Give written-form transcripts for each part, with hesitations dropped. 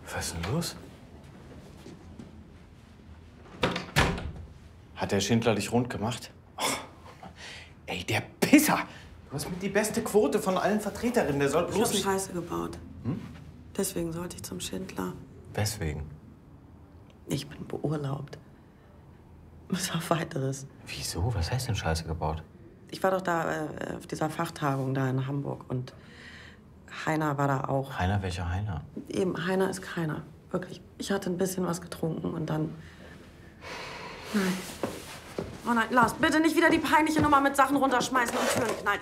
Was ist denn los? Hat der Schindler dich rund gemacht? Oh, ey, der Pisser! Du hast mit die beste Quote von allen Vertreterinnen. Der soll bloß Ich hab Scheiße gebaut. Hm? Deswegen sollte ich zum Schindler. Weswegen? Ich bin beurlaubt. Was auf Weiteres. Wieso? Was heißt denn Scheiße gebaut? Ich war doch da auf dieser Fachtagung da in Hamburg und Heiner war da auch. Heiner? Welcher Heiner? Eben, Heiner ist keiner. Wirklich. Ich hatte ein bisschen was getrunken und dann... Nein. Oh nein, Lars, bitte nicht wieder die peinliche Nummer mit Sachen runterschmeißen und Türen knallen.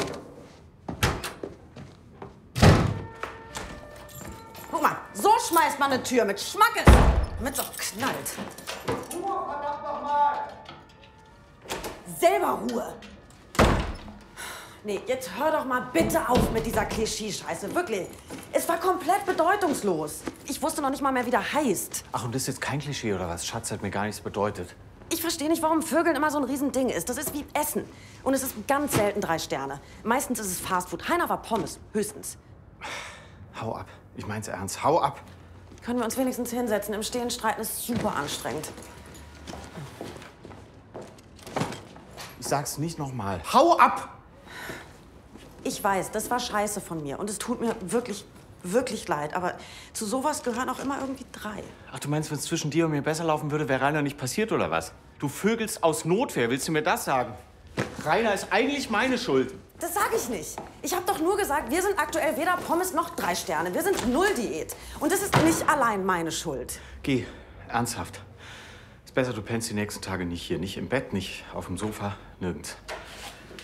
Guck mal, so schmeißt man eine Tür mit Schmackes, damit's auch knallt. Ruhe, verdammt nochmal! Selber Ruhe. Nee, jetzt hör doch mal bitte auf mit dieser Klischee-Scheiße, wirklich. Es war komplett bedeutungslos. Ich wusste noch nicht mal mehr, wie der heißt. Ach, und das ist jetzt kein Klischee oder was? Schatz hat mir gar nichts bedeutet. Ich verstehe nicht, warum Vögeln immer so ein Riesending ist. Das ist wie Essen. Und es ist ganz selten 3 Sterne. Meistens ist es Fastfood. Heiner war Pommes, höchstens. Hau ab. Ich mein's ernst. Hau ab. Können wir uns wenigstens hinsetzen? Im Stehen streiten ist super anstrengend. Ich sag's nicht nochmal. Hau ab! Ich weiß, das war scheiße von mir. Und es tut mir wirklich, wirklich leid. Aber zu sowas gehören auch immer irgendwie 3. Ach, du meinst, wenn es zwischen dir und mir besser laufen würde, wäre Rainer nicht passiert, oder was? Du vögelst aus Notwehr. Willst du mir das sagen? Rainer ist eigentlich meine Schuld. Das sage ich nicht. Ich habe doch nur gesagt, wir sind aktuell weder Pommes noch 3 Sterne. Wir sind 0 Diät. Und das ist nicht allein meine Schuld. Geh, ernsthaft. Ist besser, du pennst die nächsten Tage nicht hier. Nicht im Bett, nicht auf dem Sofa, nirgends.